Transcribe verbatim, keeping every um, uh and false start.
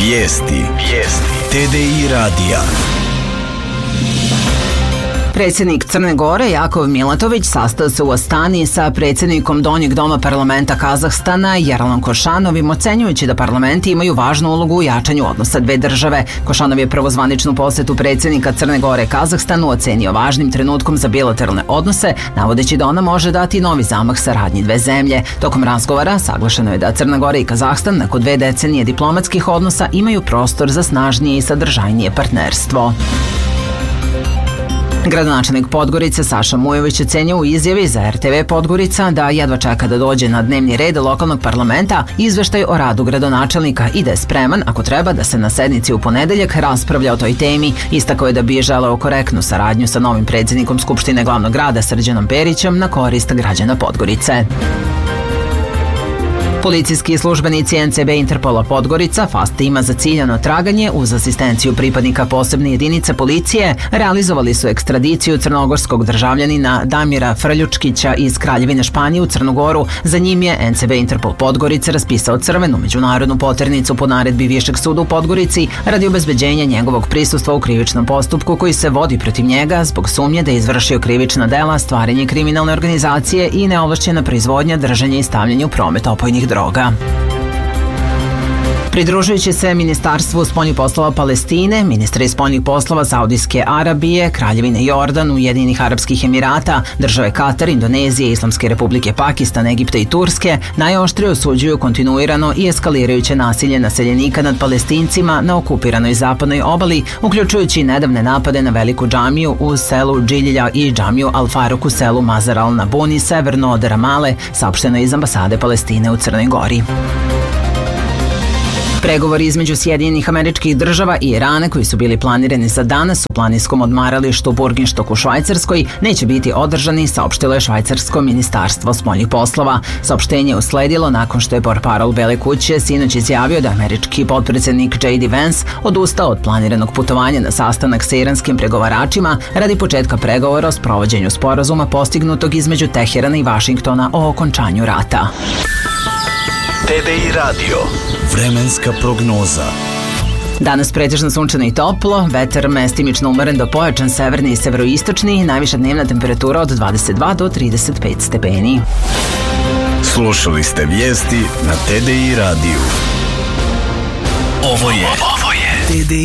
Vijesti. Vijesti. T D I radija. Predsjednik Crne Gore Jakov Milatović sastao se u Astani sa predsjednikom Donjeg doma parlamenta Kazahstana Jeralom Košanovim, ocenjujući da parlamenti imaju važnu ulogu u jačanju odnosa dve države. Košanov je prvozvaničnu posetu predsjednika Crne Gore Kazahstanu ocenio važnim trenutkom za bilateralne odnose, navodeći da ona može dati novi zamah saradnji dve zemlje. Tokom razgovora saglašeno je da Crna Gora i Kazahstan nakon dve decenije diplomatskih odnosa imaju prostor za snažnije i sadržajnije partnerstvo. Gradonačelnik Podgorice Saša Mujović ocenio u izjavi za R T V Podgorica da jedva čeka da dođe na dnevni red lokalnog parlamenta izveštaj o radu gradonačelnika i da je spreman, ako treba, da se na sednici u ponedeljak raspravlja o toj temi. Istakao je da bi želeo korektnu saradnju sa novim predsjednikom Skupštine glavnog grada Srđanom Perićem na korist građana Podgorice. Policijski službenici N C B Interpola Podgorica, F A S T ima za ciljano traganje uz asistenciju pripadnika posebne jedinice policije, realizovali su ekstradiciju crnogorskog državljanina Damira Frljučkića iz Kraljevine Španije u Crnu Goru. Za njim je N C B Interpol Podgorica raspisao crvenu međunarodnu poternicu po naredbi Višeg suda u Podgorici radi obezbeđenja njegovog prisustva u krivičnom postupku koji se vodi protiv njega zbog sumnje da je izvršio krivična dela, stvaranje kriminalne organizacije i neovlašćena proizvodnja, držanje i stavljanje u promet opojnih droga. Pridružujući se Ministarstvu spoljnih poslova Palestine, ministri spoljnih poslova Saudijske Arabije, Kraljevine Jordan, Ujedinjenih Arapskih Emirata, države Katar, Indonezije, Islamske Republike Pakistan, Egipta i Turske najoštrije osuđuju kontinuirano i eskalirajuće nasilje naseljenika nad Palestincima na okupiranoj zapadnoj obali, uključujući nedavne napade na veliku džamiju u selu Džiljilja i džamiju Al-Faruk u selu Mazar al-Nabuni, severno od Ramale, saopšteno iz ambasade Palestine u Crnoj Gori. Pregovori između Sjedinjenih Američkih Država i Irana koji su bili planirani za danas u planinskom odmaralištu Burgenstock u Švajcarskoj neće biti održani, saopštilo je švajcarsko ministarstvo spoljnih poslova. Saopštenje je usledilo nakon što je portparol Bele kuće sinoć izjavio da američki potpredsjednik J D Vance odustao od planiranog putovanja na sastanak sa iranskim pregovaračima radi početka pregovora o sprovođenju sporazuma postignutog između Teherana i Vašingtona o okončanju rata. T D I radio. Vremenska prognoza. Danas pretežno sunčano i toplo, vetar mestimično umeren do pojačan severni i severoistočni, najviša dnevna temperatura od dvadeset dva do trideset pet stepeni. Slušali ste vijesti na T D I radiju. Ovo je, Ovo je. T D I